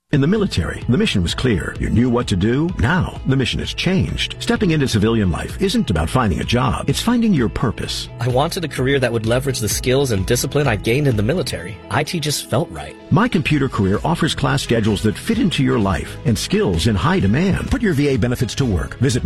In the military, the mission was clear. You knew what to do. Now, the mission has changed. Stepping into civilian life isn't about finding a job. It's finding your purpose. I wanted a career that would leverage the skills and discipline I gained in the military. IT just felt right. My Computer Career offers class schedules that fit into your life and skills in high demand. Put your VA benefits to work. Visit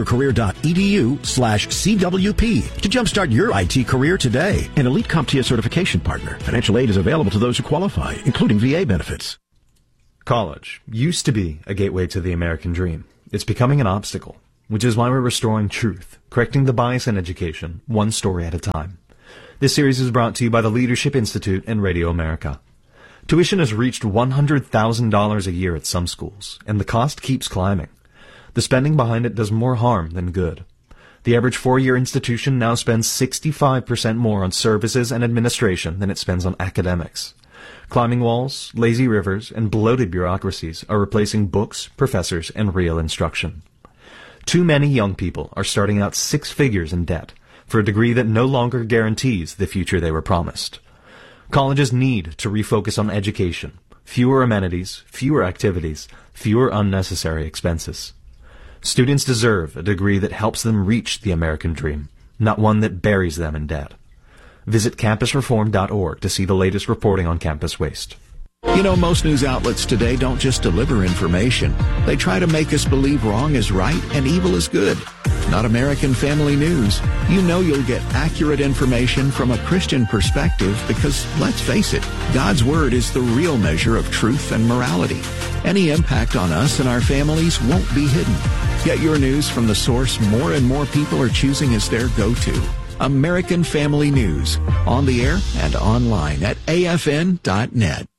mycomputercareer.edu/CWP to jumpstart your IT career today. An elite CompTIA certification partner. Financial aid is available to those who qualify, including VA benefits. College used to be a gateway to the American dream. It's becoming an obstacle, which is why we're restoring truth, correcting the bias in education, one story at a time. This series is brought to you by the Leadership Institute and Radio America. Tuition has reached $100,000 a year at some schools, and the cost keeps climbing. The spending behind it does more harm than good. The average four-year institution now spends 65% more on services and administration than it spends on academics. Climbing walls, lazy rivers, and bloated bureaucracies are replacing books, professors, and real instruction. Too many young people are starting out 6 figures in debt for a degree that no longer guarantees the future they were promised. Colleges need to refocus on education, fewer amenities, fewer activities, fewer unnecessary expenses. Students deserve a degree that helps them reach the American dream, not one that buries them in debt. Visit campusreform.org to see the latest reporting on campus waste. You know, most news outlets today don't just deliver information. They try to make us believe wrong is right and evil is good. Not American Family News. You know you'll get accurate information from a Christian perspective because, let's face it, God's Word is the real measure of truth and morality. Any impact on us and our families won't be hidden. Get your news from the source more and more people are choosing as their go-to. American Family News, on the air and online at afn.net.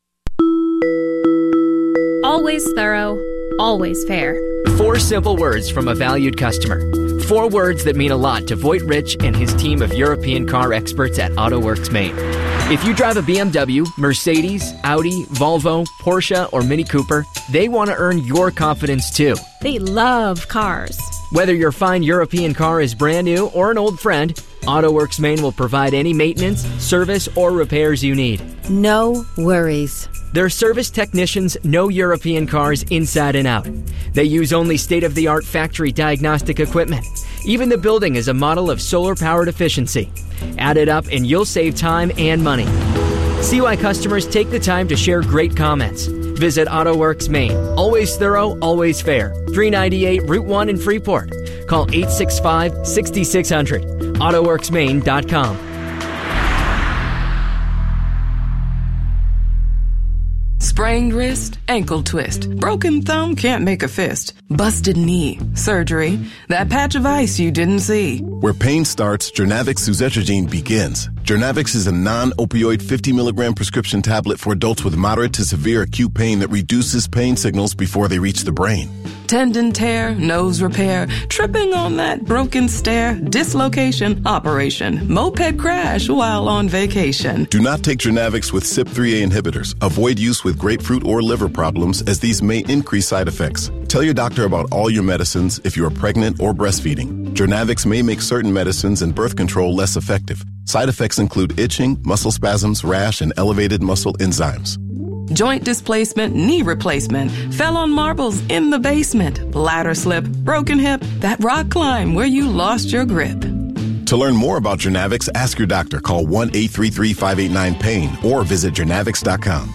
Always thorough, always fair. 4 simple words from a valued customer. 4 words that mean a lot to Voigt Rich and his team of European car experts at AutoWorks Maine. If you drive a BMW, Mercedes, Audi, Volvo, Porsche, or Mini Cooper, they want to earn your confidence too. They love cars. Whether your fine European car is brand new or an old friend, AutoWorks Maine will provide any maintenance, service, or repairs you need. No worries. Their service technicians know European cars inside and out. They use only state-of-the-art factory diagnostic equipment. Even the building is a model of solar-powered efficiency. Add it up and you'll save time and money. See why customers take the time to share great comments. Visit AutoWorks Maine. Always thorough, always fair. 398 Route 1 in Freeport. Call 865-6600. AutoWorksMaine.com. Sprained wrist, ankle twist, broken thumb, can't make a fist, busted knee, surgery, that patch of ice you didn't see. Where pain starts, Journavx suzetrigine begins. Journavx is a non-opioid 50 milligram prescription tablet for adults with moderate to severe acute pain that reduces pain signals before they reach the brain. Tendon tear, nose repair, tripping on that broken stair, dislocation, operation, moped crash while on vacation. Do not take Journavx with CYP3A inhibitors. Avoid use with grapefruit or liver problems as these may increase side effects. Tell your doctor about all your medicines if you are pregnant or breastfeeding. Journavx may make certain medicines and birth control less effective. Side effects include itching, muscle spasms, rash, and elevated muscle enzymes. Joint displacement, knee replacement, fell on marbles in the basement, ladder slip, broken hip, that rock climb where you lost your grip. To learn more about Journavx, ask your doctor. Call 1-833-589-PAIN or visit journavx.com.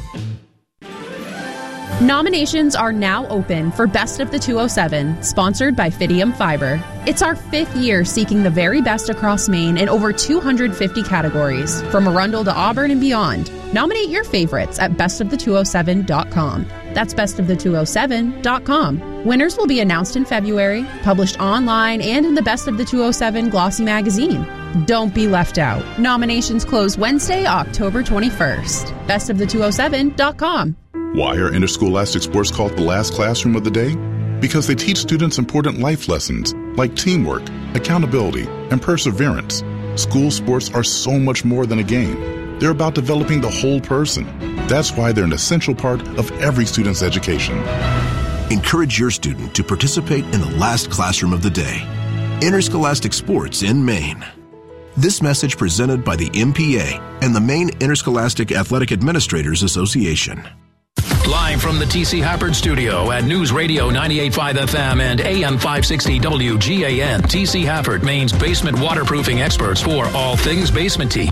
Nominations are now open for Best of the 207, sponsored by Fidium Fiber. It's our 5th year seeking the very best across Maine in over 250 categories, from Arundel to Auburn and beyond. Nominate your favorites at bestofthe207.com. That's bestofthe207.com. Winners will be announced in February, published online and in the Best of the 207 glossy magazine. Don't be left out. Nominations close Wednesday, October 21st. Bestofthe207.com. Why are interscholastic sports called the last classroom of the day? Because they teach students important life lessons like teamwork, accountability, and perseverance. School sports are so much more than a game. They're about developing the whole person. That's why they're an essential part of every student's education. Encourage your student to participate in the last classroom of the day. Interscholastic Sports in Maine. This message presented by the MPA and the Maine Interscholastic Athletic Administrators Association. Live from the T.C. Hafford Studio at News Radio 98.5 FM and AM 560 WGAN. T.C. Hafford, Maine's basement waterproofing experts for all things basement tea.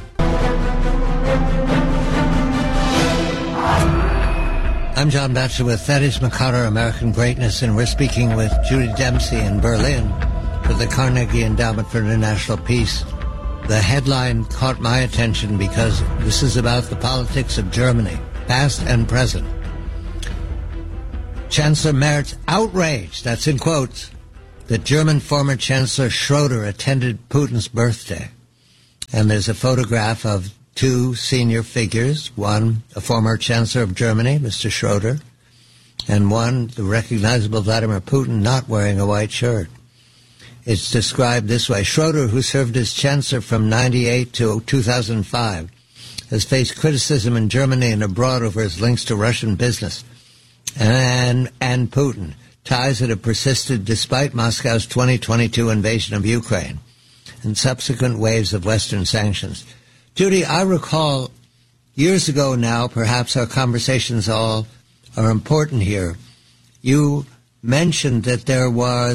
I'm John Batchelor with Thaddeus McCarter, American Greatness, and we're speaking with Judy Dempsey in Berlin for the Carnegie Endowment for International Peace. The headline caught my attention because this is about the politics of Germany, past and present. Chancellor Merz outraged, that's in quotes, that German former Chancellor Schroeder attended Putin's birthday. And there's a photograph of two senior figures, one a former Chancellor of Germany, Mr. Schroeder, and one, the recognizable Vladimir Putin, not wearing a white shirt. It's described this way. Schroeder, who served as Chancellor from 1998 to 2005, has faced criticism in Germany and abroad over his links to Russian business and Putin, ties that have persisted despite Moscow's 2022 invasion of Ukraine and subsequent waves of Western sanctions. Judy, I recall years ago now, perhaps our conversations all are important here, you mentioned that there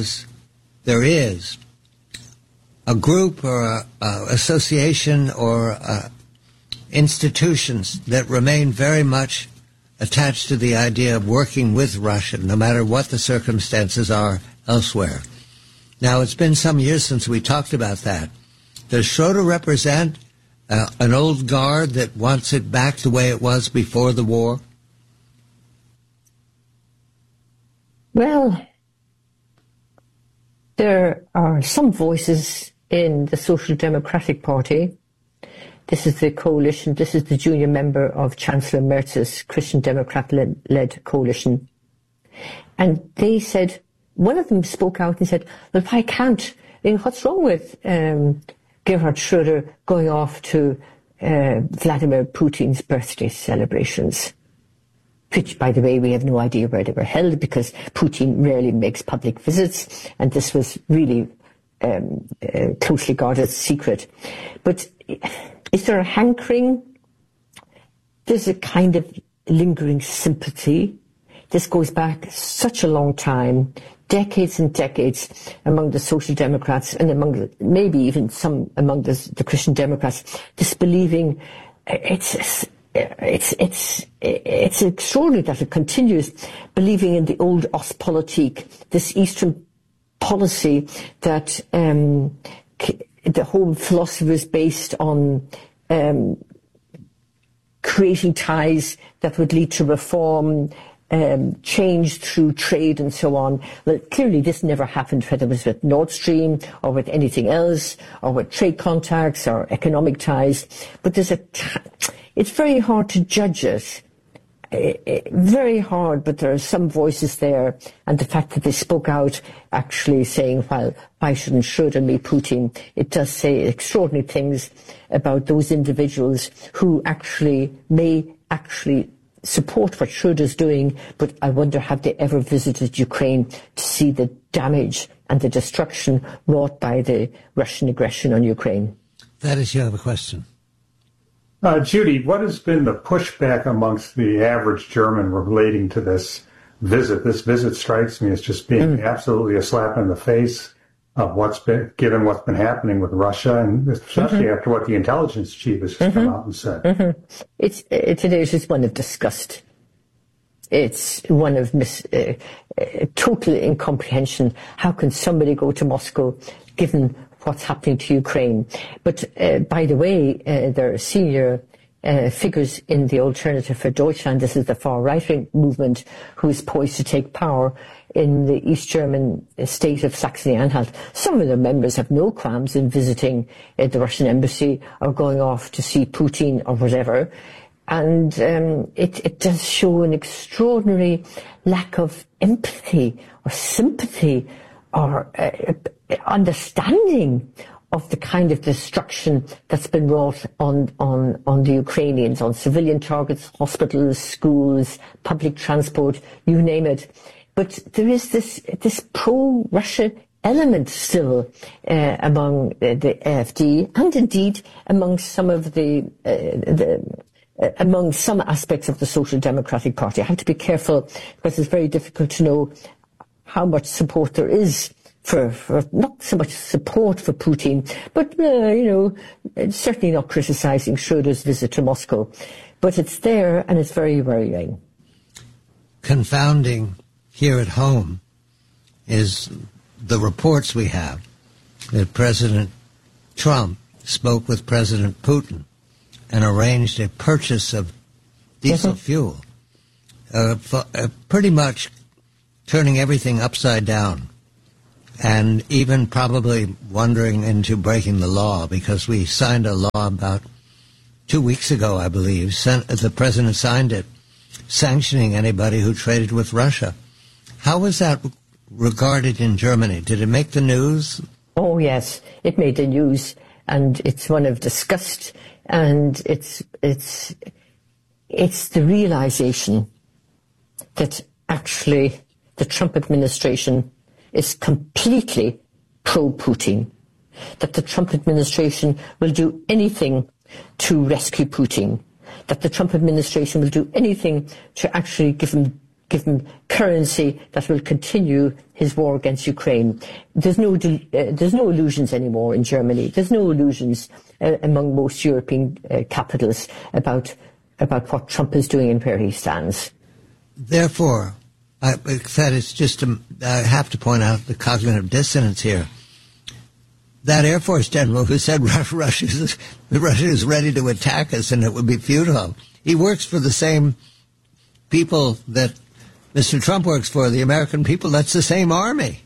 is a group or a association or institutions that remain very much attached to the idea of working with Russia, no matter what the circumstances are elsewhere. Now, it's been some years since we talked about that. Does Schroeder represent an old guard that wants it back the way it was before the war? Well, there are some voices in the Social Democratic Party. This is the coalition, this is the junior member of Chancellor Merz's Christian Democrat-led coalition. And they said, one of them spoke out and said, well, why can't, what's wrong with Gerhard Schroeder going off to Vladimir Putin's birthday celebrations? Which, by the way, we have no idea where they were held because Putin rarely makes public visits, and this was really closely guarded secret. But is there a hankering? There's a kind of lingering sympathy. This goes back such a long time, decades and decades among the Social Democrats and among maybe even some among the Christian Democrats, disbelieving. It's extraordinary that it continues, believing in the old Ostpolitik, this Eastern policy that the whole philosophy is based on creating ties that would lead to reform, change through trade and so on. Well, clearly this never happened, whether it was with Nord Stream or with anything else, or with trade contacts or economic ties. But there's it's very hard to judge it. Very hard, but there are some voices there, and the fact that they spoke out actually saying, well, why shouldn't Schroeder meet Putin? It does say extraordinary things about those individuals who may actually support what Schroeder's doing, but I wonder, have they ever visited Ukraine to see the damage and the destruction wrought by the Russian aggression on Ukraine? That is, you have a question. Judy, what has been the pushback amongst the average German relating to this visit? This visit strikes me as just being absolutely a slap in the face of what's been happening with Russia, and especially after what the intelligence chief has come out and said. Today is just one of disgust. It's one of total incomprehension. How can somebody go to Moscow given what's happening to Ukraine? But by the way, there are senior figures in the Alternative for Deutschland, this is the far right-wing movement, who is poised to take power in the East German state of Saxony-Anhalt. Some of their members have no qualms in visiting the Russian embassy or going off to see Putin or whatever. And it does show an extraordinary lack of empathy or sympathy or understanding of the kind of destruction that's been wrought on the Ukrainians, on civilian targets, hospitals, schools, public transport, you name it. But there is this pro-Russia element still among the AfD, and indeed among some of the among some aspects of the Social Democratic Party. I have to be careful because it's very difficult to know how much support there is for not so much support for Putin, but, certainly not criticising Schroeder's visit to Moscow. But it's there and it's very worrying. Confounding here at home is the reports we have that President Trump spoke with President Putin and arranged a purchase of diesel fuel, pretty much turning everything upside down, and even probably wandering into breaking the law, because we signed a law about 2 weeks ago, I believe. The president signed it, sanctioning anybody who traded with Russia. How was that regarded in Germany? Did it make the news? Oh, yes, it made the news, and it's one of disgust, and it's the realization that actually the Trump administration is completely pro-Putin, that the Trump administration will do anything to rescue Putin, that the Trump administration will do anything to actually give him currency that will continue his war against Ukraine. There's no illusions anymore in Germany. There's no illusions among most European capitals about what Trump is doing and where he stands. Therefore, I have to point out the cognitive dissonance here. That Air Force general who said Russia is ready to attack us and it would be futile, he works for the same people that Mr. Trump works for, the American people. That's the same army.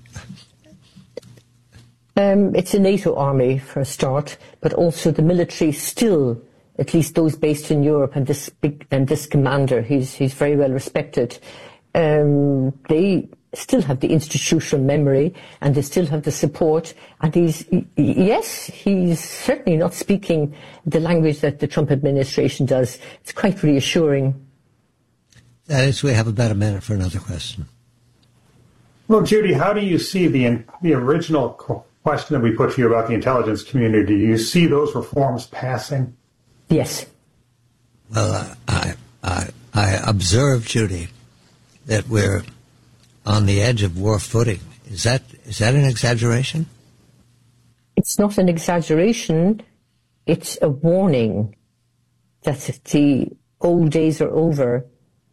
It's a NATO army for a start, but also the military still, at least those based in Europe, and this commander, he's very well respected. They still have the institutional memory, and they still have the support. And he's certainly not speaking the language that the Trump administration does. It's quite reassuring. That is, we have about a minute for another question. Well, Judy, how do you see the original question that we put to you about the intelligence community? Do you see those reforms passing? Yes. Well, I observe, Judy, that we're on the edge of war footing. Is that an exaggeration? It's not an exaggeration. It's a warning that the old days are over.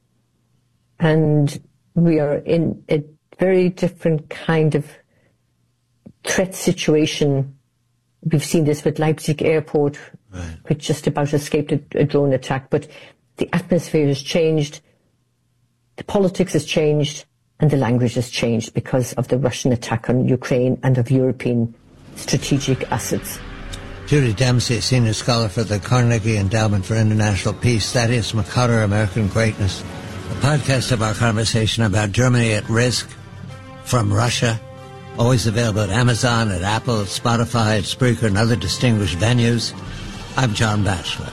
And we are in a very different kind of threat situation. We've seen this with Leipzig Airport, right, which just about escaped a drone attack. But the atmosphere has changed, the politics has changed, and the language has changed because of the Russian attack on Ukraine and of European strategic assets. Judy Dempsey, Senior Scholar for the Carnegie Endowment for International Peace. Thaddeus McCutter, American Greatness. A podcast of our conversation about Germany at risk from Russia. Always available at Amazon, at Apple, at Spotify, at Spreaker, and other distinguished venues. I'm John Batchelor.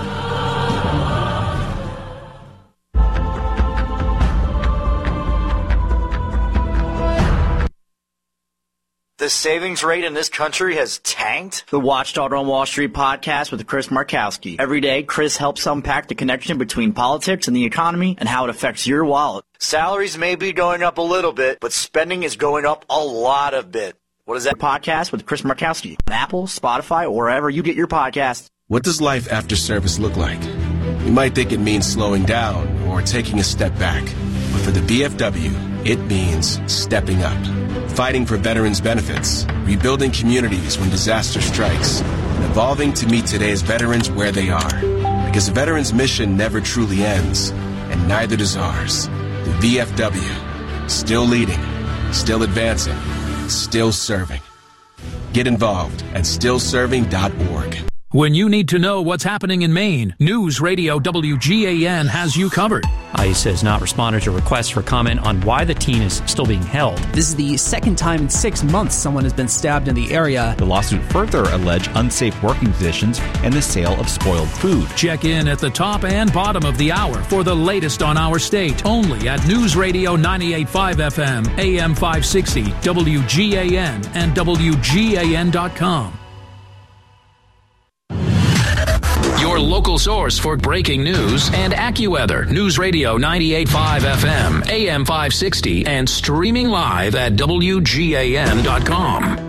The savings rate in this country has tanked? The Watchdog on Wall Street podcast with Chris Markowski. Every day, Chris helps unpack the connection between politics and the economy and how it affects your wallet. Salaries may be going up a little bit, but spending is going up a lot of bit. What is that podcast with Chris Markowski? On Apple, Spotify, or wherever you get your podcasts. What does life after service look like? You might think it means slowing down or taking a step back. But for the VFW, it means stepping up. Fighting for veterans' benefits, rebuilding communities when disaster strikes, and evolving to meet today's veterans where they are. Because the veterans' mission never truly ends, and neither does ours. The VFW, still leading, still advancing, still serving. Get involved at stillserving.org. When you need to know what's happening in Maine, News Radio WGAN has you covered. ICE has not responded to requests for comment on why the teen is still being held. This is the second time in 6 months someone has been stabbed in the area. The lawsuit further alleged unsafe working conditions and the sale of spoiled food. Check in at the top and bottom of the hour for the latest on our state. Only at News Radio 98.5 FM, AM 560, WGAN, and WGAN.com. your local source for breaking news, and AccuWeather, News Radio 98.5 FM, AM 560, and streaming live at WGAN.com.